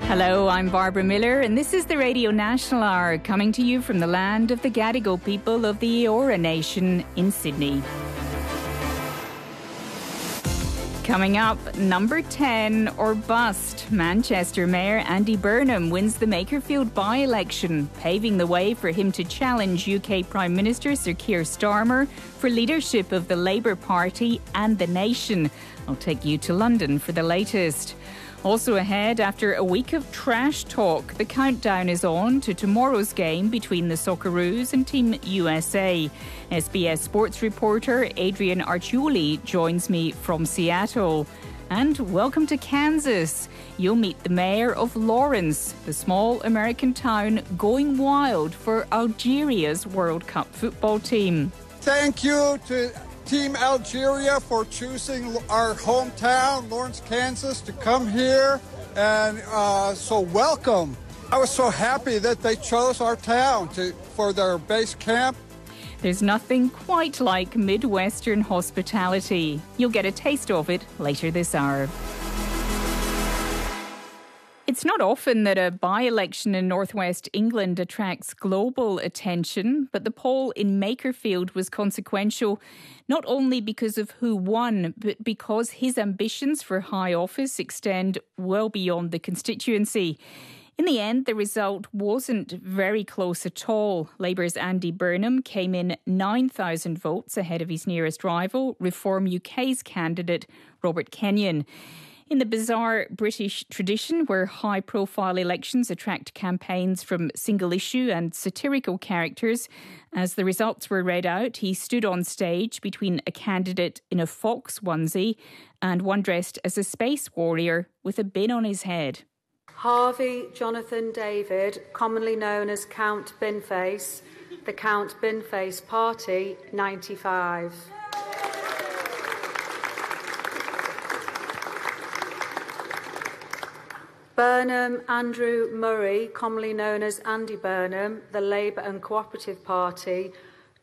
Hello, I'm Barbara Miller, and this is the Radio National Hour, coming to you from the land of the Gadigal people of the Eora Nation in Sydney. Coming up, number 10 or bust. Manchester Mayor Andy Burnham wins the Makerfield by-election, paving the way for him to challenge UK Prime Minister Sir Keir Starmer for leadership of the Labour Party and the nation. I'll take you to London for the latest. Also ahead, after a week of trash talk, the countdown is on to tomorrow's game between the Socceroos and Team USA. SBS sports reporter Adrian Arciuli joins me from Seattle. And welcome to Kansas. You'll meet the mayor of Lawrence, the small American town going wild for Algeria's World Cup football team. Thank you to Team Algeria for choosing our hometown, Lawrence, Kansas, to come here. And so welcome. I was so happy that they chose our town for their base camp. There's nothing quite like Midwestern hospitality. You'll get a taste of it later this hour. It's not often that a by-election in northwest England attracts global attention, but the poll in Makerfield was consequential, not only because of who won, but because his ambitions for high office extend well beyond the constituency. In the end, the result wasn't very close at all. Labour's Andy Burnham came in 9,000 votes ahead of his nearest rival, Reform UK's candidate, Robert Kenyon. In the bizarre British tradition where high-profile elections attract campaigns from single-issue and satirical characters, as the results were read out, he stood on stage between a candidate in a fox onesie and one dressed as a space warrior with a bin on his head. Harvey Jonathan David, commonly known as Count Binface, the Count Binface Party, 95. Burnham Andrew Murray, commonly known as Andy Burnham, the Labour and Cooperative Party,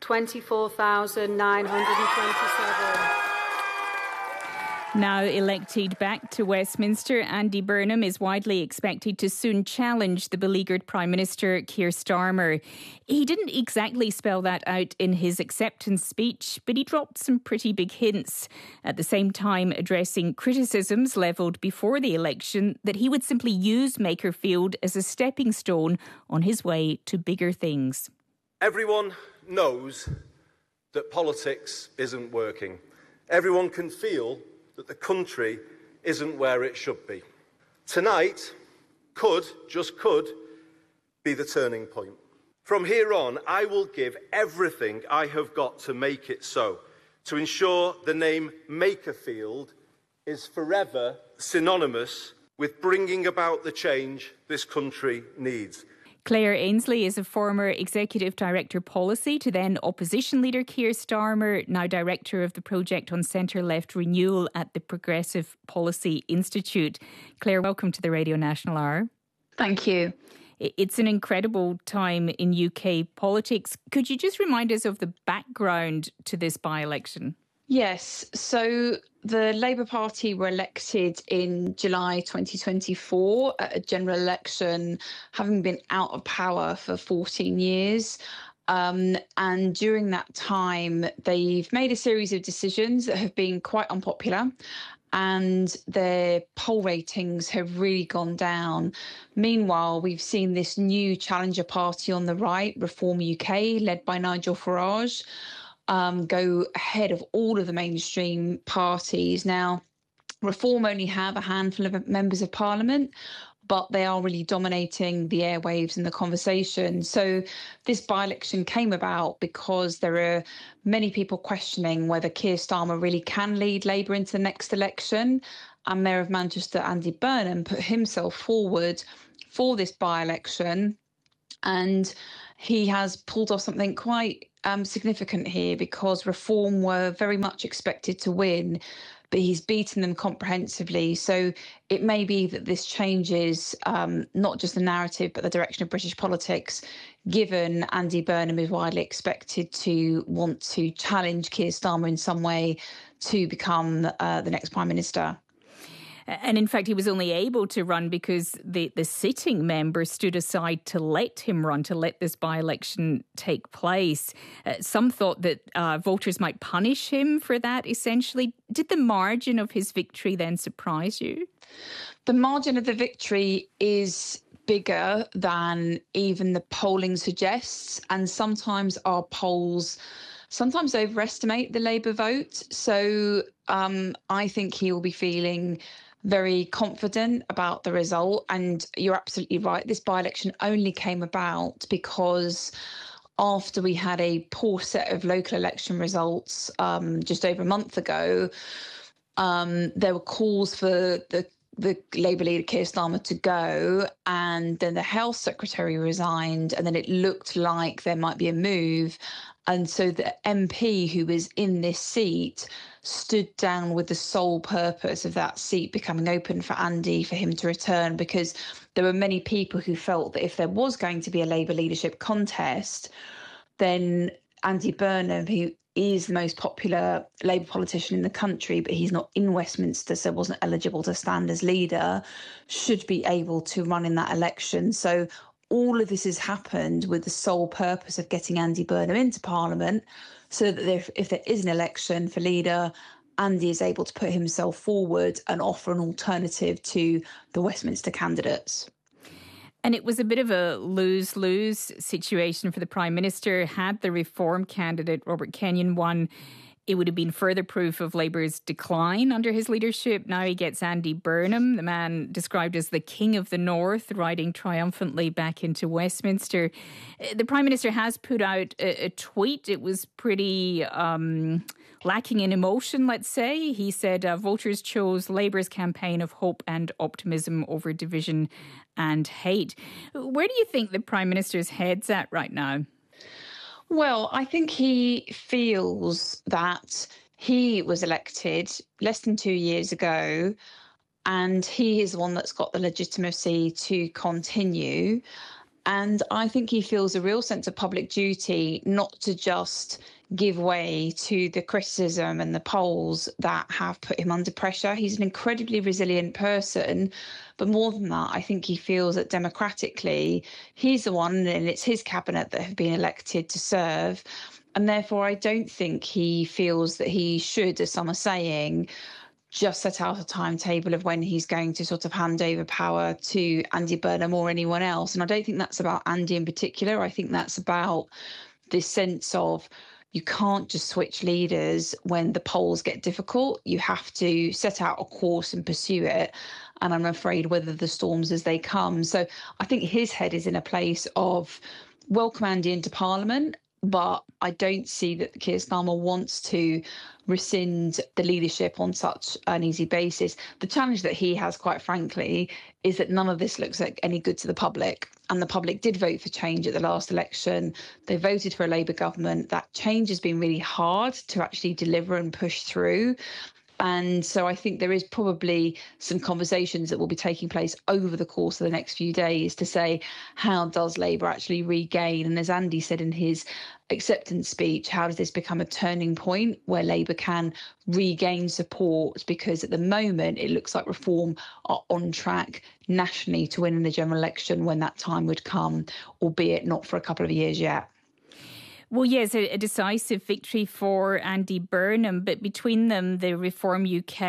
24,927. Now elected back to Westminster, Andy Burnham is widely expected to soon challenge the beleaguered Prime Minister Keir Starmer. He didn't exactly spell that out in his acceptance speech, but he dropped some pretty big hints, at the same time addressing criticisms levelled before the election that he would simply use Makerfield as a stepping stone on his way to bigger things. Everyone knows that politics isn't working. Everyone can feel that the country isn't where it should be. Tonight just could, be the turning point. From here on, I will give everything I have got to make it so, to ensure the name Makerfield is forever synonymous with bringing about the change this country needs. Claire Ainsley is a former Executive Director Policy to then Opposition Leader Keir Starmer, now Director of the Project on Centre-Left Renewal at the Progressive Policy Institute. Claire, welcome to the Radio National Hour. Thank you. It's an incredible time in UK politics. Could you just remind us of the background to this by-election? Yes. So the Labour Party were elected in July 2024 at a general election, having been out of power for 14 years. And during that time, they've made a series of decisions that have been quite unpopular, and their poll ratings have really gone down. Meanwhile, we've seen this new challenger party on the right, Reform UK, led by Nigel Farage, go ahead of all of the mainstream parties. Now, Reform only have a handful of members of Parliament, but they are really dominating the airwaves and the conversation. So this by-election came about because there are many people questioning whether Keir Starmer really can lead Labour into the next election. And Mayor of Manchester, Andy Burnham, put himself forward for this by-election. And he has pulled off something quite significant here, because Reform were very much expected to win, but he's beaten them comprehensively. So it may be that this changes not just the narrative, but the direction of British politics, given Andy Burnham is widely expected to want to challenge Keir Starmer in some way to become the next Prime Minister. And in fact, he was only able to run because the sitting member stood aside to let him run, to let this by-election take place. Some thought that voters might punish him for that, essentially. Did the margin of his victory then surprise you? The margin of the victory is bigger than even the polling suggests. And sometimes our polls sometimes overestimate the Labour vote. So I think he will be feeling very confident about the result. And you're absolutely right. This by-election only came about because after we had a poor set of local election results just over a month ago, there were calls for the Labour leader Keir Starmer to go, and then the health secretary resigned, and then it looked like there might be a move. And so the MP who was in this seat stood down with the sole purpose of that seat becoming open for Andy, for him to return, because there were many people who felt that if there was going to be a Labour leadership contest, then Andy Burnham, who is the most popular Labour politician in the country, but he's not in Westminster, so wasn't eligible to stand as leader, should be able to run in that election. So all of this has happened with the sole purpose of getting Andy Burnham into Parliament, so that if there is an election for leader, Andy is able to put himself forward and offer an alternative to the Westminster candidates. And it was a bit of a lose-lose situation for the Prime Minister. Had the Reform candidate, Robert Kenyon, won, it would have been further proof of Labour's decline under his leadership. Now he gets Andy Burnham, the man described as the King of the North, riding triumphantly back into Westminster. The Prime Minister has put out a tweet. It was pretty lacking in emotion, let's say. He said voters chose Labour's campaign of hope and optimism over division and hate. Where do you think the Prime Minister's head's at right now? Well, I think he feels that he was elected less than 2 years ago, and he is the one that's got the legitimacy to continue. And I think he feels a real sense of public duty not to just give way to the criticism and the polls that have put him under pressure. He's an incredibly resilient person. But more than that, I think he feels that democratically, he's the one, and it's his cabinet that have been elected to serve. And therefore, I don't think he feels that he should, as some are saying, just set out a timetable of when he's going to sort of hand over power to Andy Burnham or anyone else. And I don't think that's about Andy in particular. I think that's about this sense of you can't just switch leaders when the polls get difficult. You have to set out a course and pursue it. And I'm afraid weather the storms as they come. So I think his head is in a place of welcome Andy into Parliament, but I don't see that Keir Starmer wants to rescind the leadership on such an easy basis. The challenge that he has, quite frankly, is that none of this looks like any good to the public. And the public did vote for change at the last election. They voted for a Labour government. That change has been really hard to actually deliver and push through. And so I think there is probably some conversations that will be taking place over the course of the next few days to say, how does Labour actually regain? And as Andy said in his acceptance speech, how does this become a turning point where Labour can regain support? Because at the moment, it looks like Reform are on track nationally to win in the general election when that time would come, albeit not for a couple of years yet. Well, yes, a decisive victory for Andy Burnham, but between them, the Reform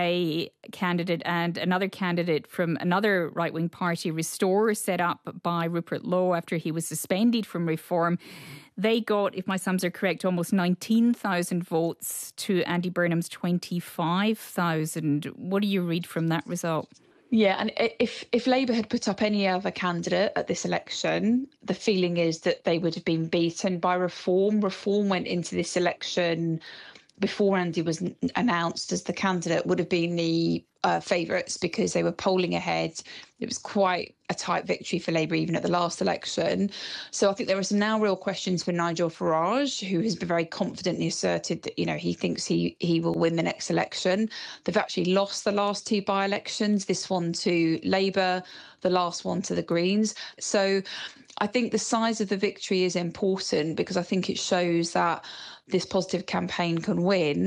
UK candidate and another candidate from another right-wing party, Restore, set up by Rupert Lowe after he was suspended from Reform, they got, if my sums are correct, almost 19,000 votes to Andy Burnham's 25,000. What do you read from that result? Yeah, and if Labour had put up any other candidate at this election, the feeling is that they would have been beaten by Reform. Reform went into this election before Andy was announced as the candidate, would have been the favourites because they were polling ahead. It was quite a tight victory for Labour even at the last election. So I think there are some now real questions for Nigel Farage, who has been very confidently asserted that, you know, he thinks he will win the next election. They've actually lost the last two by-elections, this one to Labour, the last one to the Greens. So I think the size of the victory is important because I think it shows that this positive campaign can win.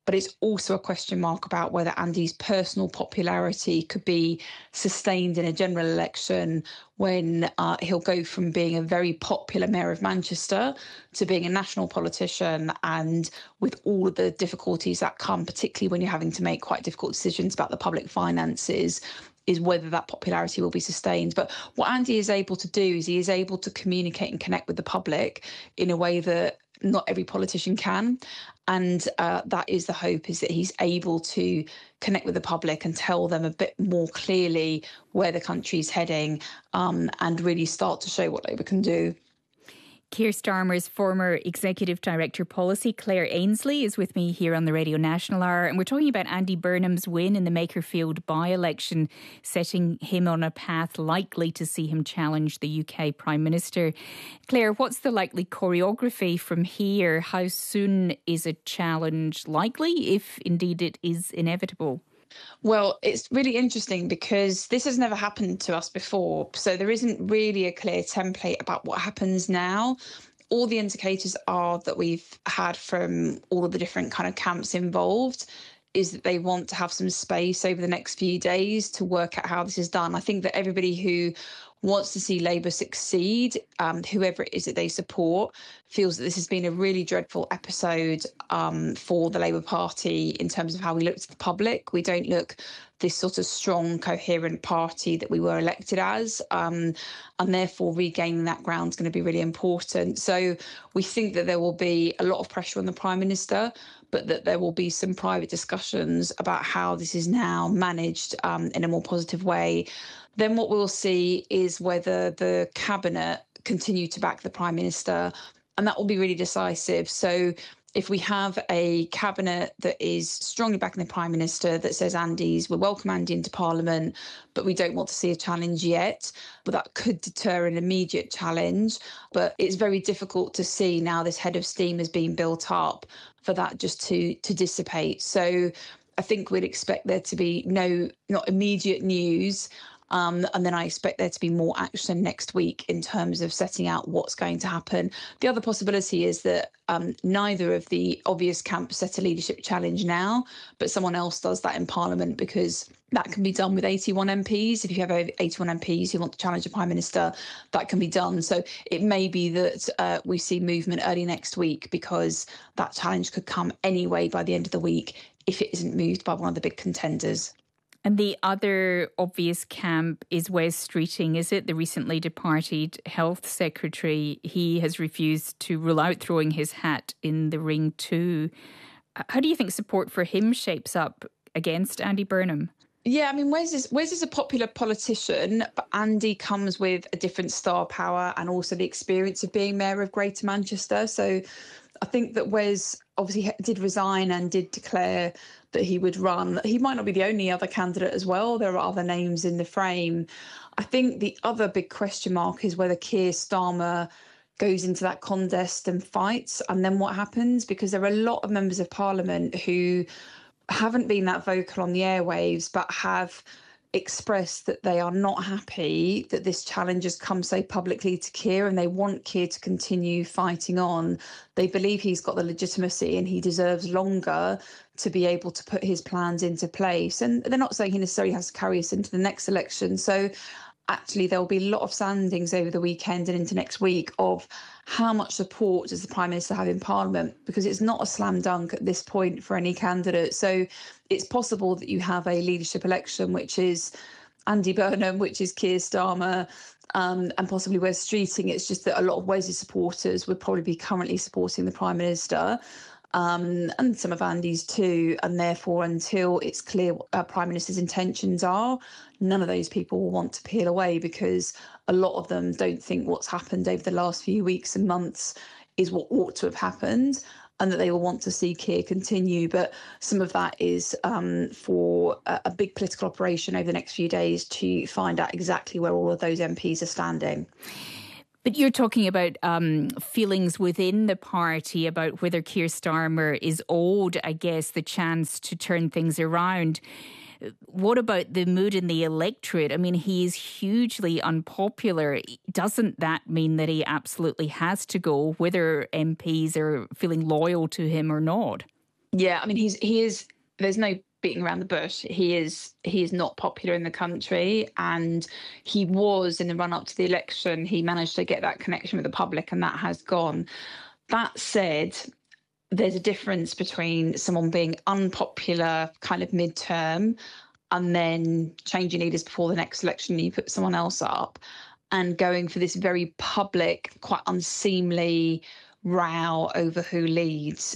But it's also a question mark about whether Andy's personal popularity could be sustained in a general election when he'll go from being a very popular mayor of Manchester to being a national politician, and with all of the difficulties that come, particularly when you're having to make quite difficult decisions about the public finances, is whether that popularity will be sustained. But what Andy is able to do is he is able to communicate and connect with the public in a way that not every politician can. And that is the hope, is that he's able to connect with the public and tell them a bit more clearly where the country's heading, and really start to show what Labour can do. Keir Starmer's former Executive Director Policy, Claire Ainsley, is with me here on the Radio National Hour. And we're talking about Andy Burnham's win in the Makerfield by-election, setting him on a path likely to see him challenge the UK Prime Minister. Claire, what's the likely choreography from here? How soon is a challenge likely, if indeed it is inevitable? Well, it's really interesting because this has never happened to us before. So there isn't really a clear template about what happens now. All the indicators are that we've had from all of the different kind of camps involved is that they want to have some space over the next few days to work out how this is done. I think that everybody who wants to see Labour succeed, whoever it is that they support, feels that this has been a really dreadful episode for the Labour Party in terms of how we look to the public. We don't look this sort of strong, coherent party that we were elected as, and therefore regaining that ground is going to be really important. So we think that there will be a lot of pressure on the Prime Minister, but that there will be some private discussions about how this is now managed in a more positive way. Then what we'll see is whether the Cabinet continue to back the Prime Minister, and that will be really decisive. So if we have a Cabinet that is strongly backing the Prime Minister, that says we'll welcome Andy into Parliament, but we don't want to see a challenge yet, but that could deter an immediate challenge. But it's very difficult to see now this head of steam has been built up for that just to dissipate. So I think we'd expect there to be not immediate news. And then I expect there to be more action next week in terms of setting out what's going to happen. The other possibility is that neither of the obvious camps set a leadership challenge now, but someone else does that in Parliament, because that can be done with 81 MPs. If you have 81 MPs who want to challenge a Prime Minister, that can be done. So it may be that we see movement early next week, because that challenge could come anyway by the end of the week if it isn't moved by one of the big contenders. And the other obvious camp is Wes Streeting, is it? The recently departed Health Secretary. He has refused to rule out throwing his hat in the ring too. How do you think support for him shapes up against Andy Burnham? Yeah, I mean, Wes is a popular politician, but Andy comes with a different star power and also the experience of being Mayor of Greater Manchester. So I think that Wes obviously did resign and did declare that he would run. He might not be the only other candidate as well. There are other names in the frame. I think the other big question mark is whether Keir Starmer goes into that contest and fights, and then what happens, because there are a lot of members of Parliament who haven't been that vocal on the airwaves, but have expressed that they are not happy that this challenge has come so publicly to Keir, and they want Keir to continue fighting on. They believe he's got the legitimacy and he deserves longer to be able to put his plans into place. And they're not saying he necessarily has to carry us into the next election. So actually, there will be a lot of standings over the weekend and into next week of how much support does the Prime Minister have in Parliament, because it's not a slam dunk at this point for any candidate. So it's possible that you have a leadership election, which is Andy Burnham, which is Keir Starmer, and possibly Wes Streeting. It's just that a lot of Wes's supporters would probably be currently supporting the Prime Minister. And some of Andy's too, and therefore until it's clear what Prime Minister's intentions are, none of those people will want to peel away, because a lot of them don't think what's happened over the last few weeks and months is what ought to have happened, and that they will want to see Keir continue. But some of that is for a big political operation over the next few days to find out exactly where all of those MPs are standing. But you're talking about feelings within the party about whether Keir Starmer is owed, I guess, the chance to turn things around. What about the mood in the electorate? I mean, he is hugely unpopular. Doesn't that mean that he absolutely has to go, whether MPs are feeling loyal to him or not? Yeah, I mean, he is. There's no beating around the bush. He is not popular in the country, and he was in the run up to the election. He managed to get that connection with the public, and that has gone. That said, there's a difference between someone being unpopular kind of midterm and then changing leaders before the next election and you put someone else up, and going for this very public, quite unseemly row over who leads.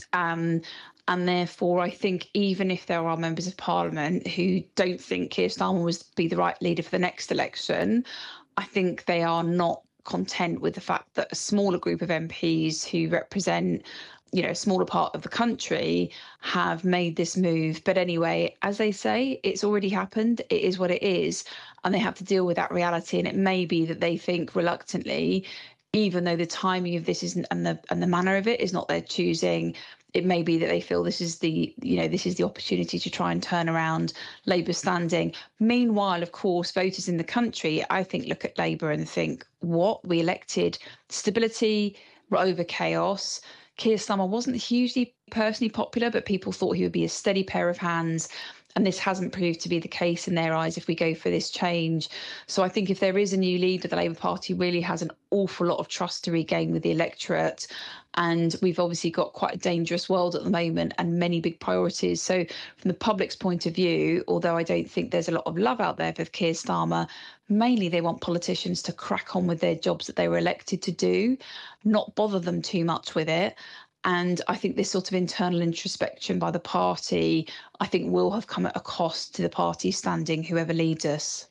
And therefore, I think even if there are members of parliament who don't think Keir Starmer would be the right leader for the next election, I think they are not content with the fact that a smaller group of MPs who represent, a smaller part of the country have made this move. But anyway, as they say, it's already happened. It is what it is. And they have to deal with that reality. And it may be that they think reluctantly, even though the timing of this isn't and the manner of it is not their choosing, it may be that they feel this is the opportunity to try and turn around Labour's standing. Meanwhile, of course, voters in the country, I think, look at Labour and think, what? We elected stability over chaos. Keir Starmer wasn't hugely personally popular, but people thought he would be a steady pair of hands. And this hasn't proved to be the case in their eyes if we go for this change. So I think if there is a new leader, the Labour Party really has an awful lot of trust to regain with the electorate. And we've obviously got quite a dangerous world at the moment and many big priorities. So from the public's point of view, although I don't think there's a lot of love out there for Keir Starmer, mainly they want politicians to crack on with their jobs that they were elected to do, not bother them too much with it. And I think this sort of internal introspection by the party, I think, will have come at a cost to the party standing, whoever leads us.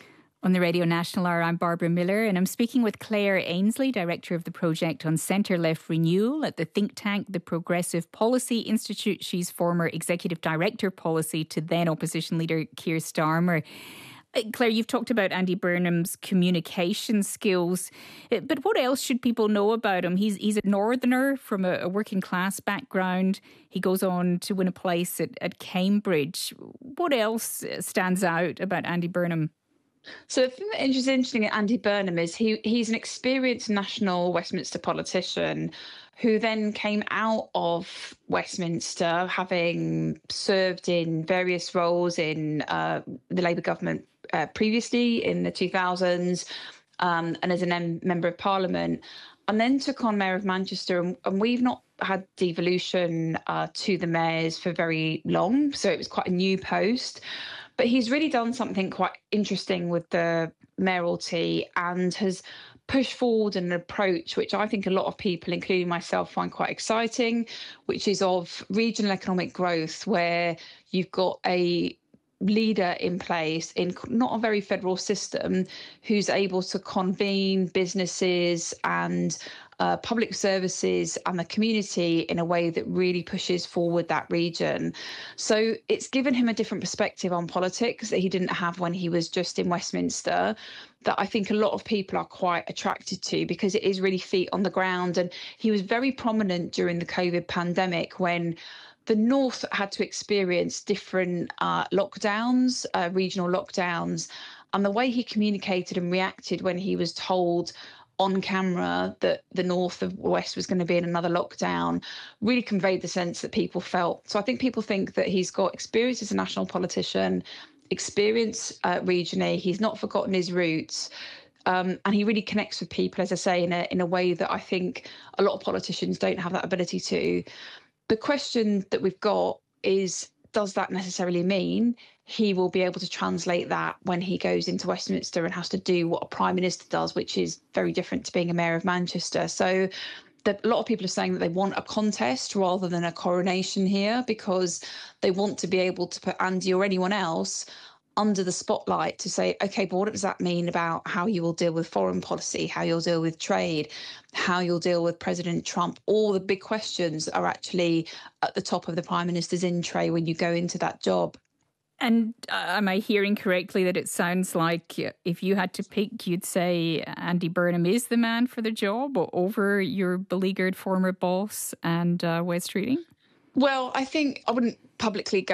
On the Radio National Hour, I'm Barbara Miller, and I'm speaking with Claire Ainsley, Director of the Project on Centre-Left Renewal at the think tank, the Progressive Policy Institute. She's former Executive Director Policy to then Opposition Leader Keir Starmer. Claire, you've talked about Andy Burnham's communication skills, but what else should people know about him? He's a northerner from a working class background. He goes on to win a place at Cambridge. What else stands out about Andy Burnham? So the thing that is interesting at Andy Burnham is he's an experienced national Westminster politician who then came out of Westminster having served in various roles in the Labour government previously in the 2000s and as a member of Parliament, and then took on Mayor of Manchester. And we've not had devolution to the mayors for very long, so it was quite a new post. But he's really done something quite interesting with the mayoralty and has pushed forward an approach which I think a lot of people, including myself, find quite exciting, which is of regional economic growth, where you've got a leader in place in not a very federal system who's able to convene businesses and public services and the community in a way that really pushes forward that region. So it's given him a different perspective on politics that he didn't have when he was just in Westminster, that I think a lot of people are quite attracted to, because it is really feet on the ground. And he was very prominent during the COVID pandemic when the North had to experience different lockdowns, regional lockdowns, and the way he communicated and reacted when he was told on camera that the North of West was going to be in another lockdown really conveyed the sense that people felt. So I think people think that he's got experience as a national politician, experience regionally. He's not forgotten his roots. And he really connects with people, as I say, in a way that I think a lot of politicians don't have that ability to. The question that we've got is, does that necessarily mean he will be able to translate that when he goes into Westminster and has to do what a Prime Minister does, which is very different to being a Mayor of Manchester? So a lot of people are saying that they want a contest rather than a coronation here, because they want to be able to put Andy or anyone else under the spotlight to say, OK, but what does that mean about how you will deal with foreign policy, how you'll deal with trade, how you'll deal with President Trump? All the big questions are actually at the top of the Prime Minister's in tray when you go into that job. And am I hearing correctly that it sounds like if you had to pick, you'd say Andy Burnham is the man for the job over your beleaguered former boss and Wes Streeting? Well, I think I wouldn't publicly go